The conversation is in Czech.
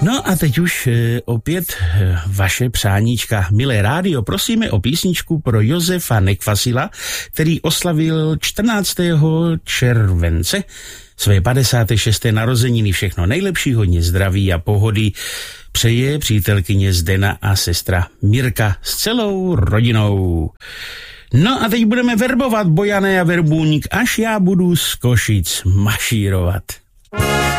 No a teď už opět vaše přáníčka. Milé rádio, prosíme o písničku pro Josefa Nekvasila, který oslavil 14. července své 56. narozeniny. Všechno nejlepší, hodně zdraví a pohody přeje přítelkyně Zdena a sestra Mirka s celou rodinou. No a teď budeme verbovat Bojana a Verbůník, až já budu z Košic mašírovat.